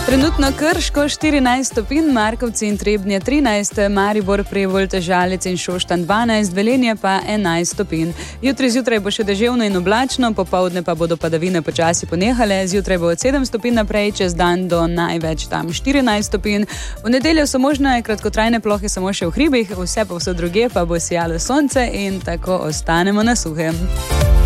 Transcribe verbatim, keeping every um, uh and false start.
Trenutno Krško štirinajst stopinj, Markovci in Trebnje trinajst, Maribor, Prevoljt, Žalec in Šoštanj dvanajst, Velenje pa enajst stopinj. Jutri zjutraj bo še deževno in oblačno, popoldne pa bodo padavine počasi ponehale, zjutraj bo od sedem stopinj naprej, čez dan do največ tam štirinajst stopinj. V nedeljo so možne kratkotrajne plohe samo še v hribih, vse povsod drugje pa bo sijalo sonce in tako ostanemo na suhem.